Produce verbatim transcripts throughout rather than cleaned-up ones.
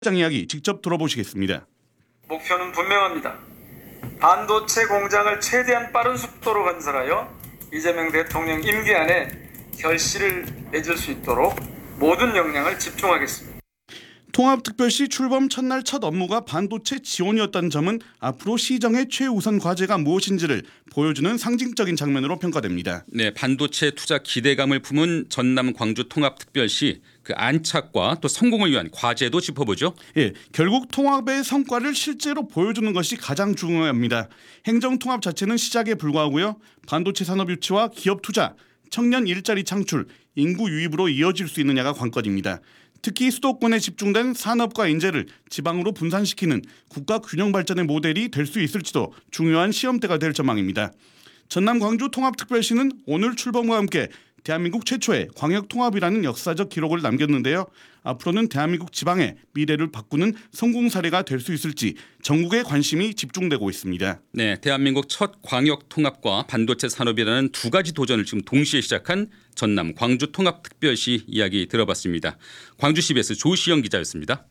장 이야기 직접 들어보시겠습니다. 목표는 분명합니다. 반도체 공장을 최대한 빠른 속도로 건설하여 이재명 대통령 임기 안에 결실을 맺을 수 있도록 모든 역량을 집중하겠습니다. 통합특별시 출범 첫날 첫 업무가 반도체 지원이었다는 점은 앞으로 시정의 최우선 과제가 무엇인지를 보여주는 상징적인 장면으로 평가됩니다. 네, 반도체 투자 기대감을 품은 전남 광주 통합특별시 그 안착과 또 성공을 위한 과제도 짚어보죠. 예, 결국 통합의 성과를 실제로 보여주는 것이 가장 중요합니다. 행정 통합 자체는 시작에 불과하고요. 반도체 산업 유치와 기업 투자, 청년 일자리 창출, 인구 유입으로 이어질 수 있느냐가 관건입니다. 특히 수도권에 집중된 산업과 인재를 지방으로 분산시키는 국가 균형 발전의 모델이 될 수 있을지도 중요한 시험대가 될 전망입니다. 전남 광주 통합특별시는 오늘 출범과 함께 대한민국 최초의 광역통합이라는 역사적 기록을 남겼는데요. 앞으로는 대한민국 지방의 미래를 바꾸는 성공 사례가 될 수 있을지 전국의 관심이 집중되고 있습니다. 네, 대한민국 첫 광역통합과 반도체 산업이라는 두 가지 도전을 지금 동시에 시작한 전남 광주 통합특별시 이야기 들어봤습니다. 광주 씨비에스 조시영 기자였습니다.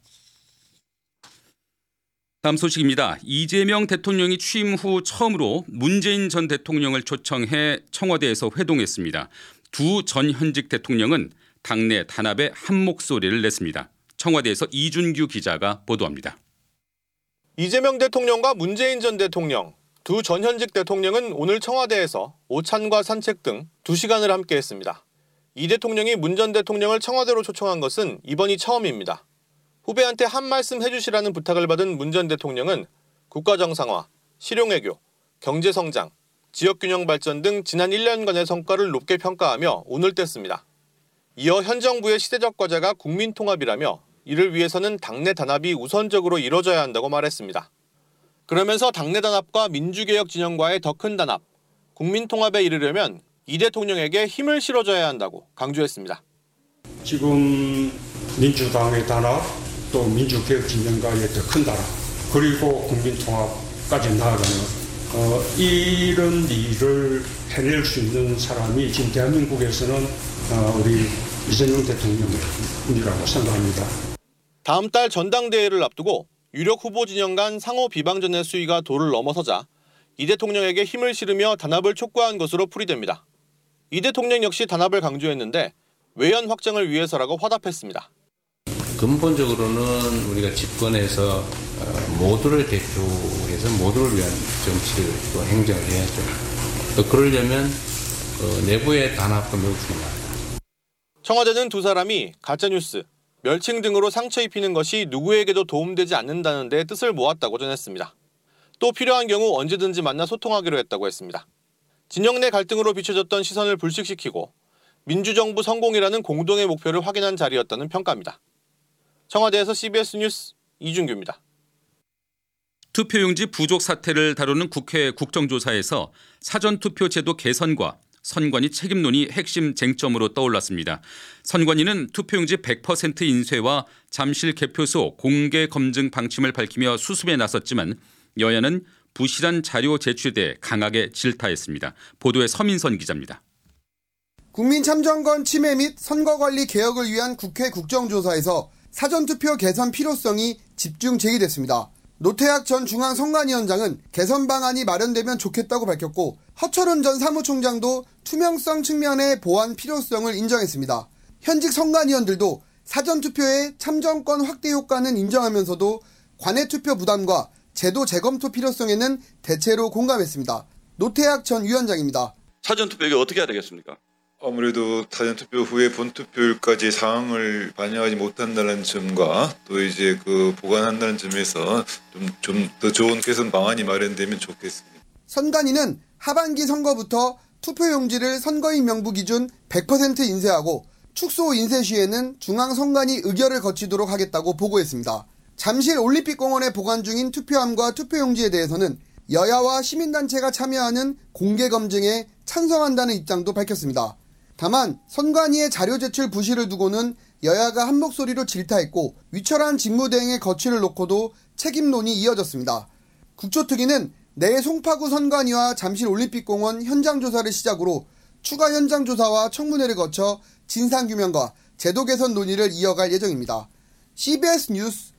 다음 소식입니다. 이재명 대통령이 취임 후 처음으로 문재인 전 대통령을 초청해 청와대에서 회동했습니다. 두 전 현직 대통령은 당내 단합에 한 목소리를 냈습니다. 청와대에서 이준규 기자가 보도합니다. 이재명 대통령과 문재인 전 대통령, 두 전 현직 대통령은 오늘 청와대에서 오찬과 산책 등 두 시간을 함께했습니다. 이 대통령이 문 전 대통령을 청와대로 초청한 것은 이번이 처음입니다. 후배한테 한 말씀 해주시라는 부탁을 받은 문 전 대통령은 국가 정상화, 실용외교, 경제성장, 지역균형 발전 등 지난 일 년간의 성과를 높게 평가하며 운을 뗐습니다. 이어 현 정부의 시대적 과제가 국민통합이라며 이를 위해서는 당내 단합이 우선적으로 이뤄져야 한다고 말했습니다. 그러면서 당내 단합과 민주개혁 진영과의 더 큰 단합, 국민통합에 이르려면 이 대통령에게 힘을 실어줘야 한다고 강조했습니다. 지금 민주당의 단합, 또 민주개혁 진영과의 더 큰 단합, 그리고 국민통합까지 나아가는 어, 이런 일을 해낼 수 있는 사람이 지금 대한민국에서는 어, 우리 이재명 대통령이라고 생각합니다. 다음 달 전당대회를 앞두고 유력 후보 진영 간 상호 비방전의 수위가 도를 넘어서자 이 대통령에게 힘을 실으며 단합을 촉구한 것으로 풀이됩니다. 이 대통령 역시 단합을 강조했는데 외연 확장을 위해서라고 화답했습니다. 근본적으로는 우리가 집권해서 모두를 대표해서 모두를 위한 정치를 또 행정을 해야죠. 또 그러려면 내부의 단합도 매우 중요합니다. 청와대는 두 사람이 가짜뉴스, 멸칭 등으로 상처 입히는 것이 누구에게도 도움되지 않는다는 데 뜻을 모았다고 전했습니다. 또 필요한 경우 언제든지 만나 소통하기로 했다고 했습니다. 진영 내 갈등으로 비춰졌던 시선을 불식시키고 민주정부 성공이라는 공동의 목표를 확인한 자리였다는 평가입니다. 청와대에서 씨비에스 뉴스 이준규입니다. 투표용지 부족 사태를 다루는 국회 국정조사에서 사전투표 제도 개선과 선관위 책임론이 핵심 쟁점으로 떠올랐습니다. 선관위는 투표용지 백 퍼센트 인쇄와 잠실 개표소 공개 검증 방침을 밝히며 수습에 나섰지만 여야는 부실한 자료 제출에 대해 강하게 질타했습니다. 보도에 서민선 기자입니다. 국민참정권 침해 및 선거관리 개혁을 위한 국회 국정조사에서 사전투표 개선 필요성이 집중 제기됐습니다. 노태학 전 중앙선관위원장은 개선 방안이 마련되면 좋겠다고 밝혔고 허철은 전 사무총장도 투명성 측면의 보완 필요성을 인정했습니다. 현직 선관위원들도 사전투표의 참정권 확대 효과는 인정하면서도 관외투표 부담과 제도 재검토 필요성에는 대체로 공감했습니다. 노태학 전 위원장입니다. 사전투표가 어떻게 해야 되겠습니까? 아무래도 사전투표 후에 본투표율까지 상황을 반영하지 못한다는 점과 또 이제 그 보관한다는 점에서 좀 좀 더 좋은 개선 방안이 마련되면 좋겠습니다. 선관위는 하반기 선거부터 투표용지를 선거인 명부 기준 백 퍼센트 인쇄하고 축소 인쇄 시에는 중앙선관위 의결을 거치도록 하겠다고 보고했습니다. 잠실 올림픽공원에 보관 중인 투표함과 투표용지에 대해서는 여야와 시민단체가 참여하는 공개검증에 찬성한다는 입장도 밝혔습니다. 다만 선관위의 자료 제출 부실을 두고는 여야가 한 목소리로 질타했고 위철한 직무대행의 거취를 놓고도 책임론이 이어졌습니다. 국조특위는 내일 송파구 선관위와 잠실 올림픽공원 현장조사를 시작으로 추가 현장조사와 청문회를 거쳐 진상규명과 제도 개선 논의를 이어갈 예정입니다. 씨비에스 뉴스